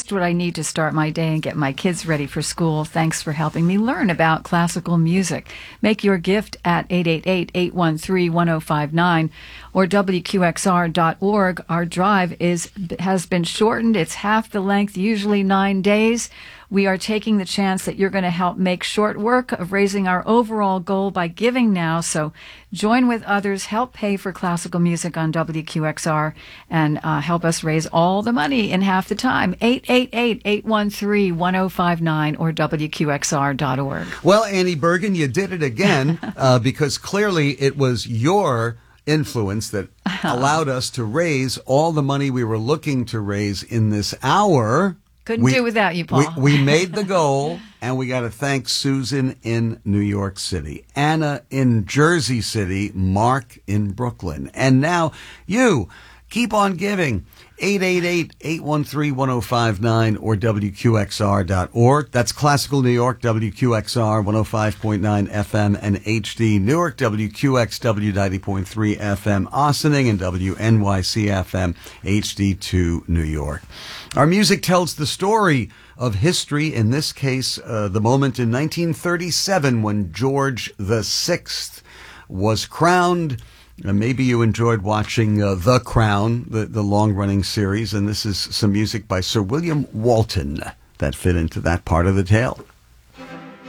just what I need to start my day and get my kids ready for school. Thanks for helping me learn about classical music. Make your gift at 888-813-1059 or WQXR.org. Our drive has been shortened. It's half the length, usually 9 days. We are taking the chance that you're going to help make short work of raising our overall goal by giving now. So join with others, help pay for classical music on WQXR, and help us raise all the money in half the time. 888-813-1059 or WQXR.org. Well, Annie Bergen, you did it again because clearly it was your influence that allowed us to raise all the money we were looking to raise in this hour. Couldn't do without you, Paul. We made the goal, and we got to thank Susan in New York City, Anna in Jersey City, Mark in Brooklyn. And now you keep on giving. 888-813-1059 or WQXR.org. That's Classical New York, WQXR 105.9 FM and HD Newark, WQXW 90.3 FM Ossining, and WNYC FM HD2 New York. Our music tells the story of history, in this case, the moment in 1937 when George VI was crowned. Maybe you enjoyed watching The Crown, the long-running series, and this is some music by Sir William Walton that fit into that part of the tale.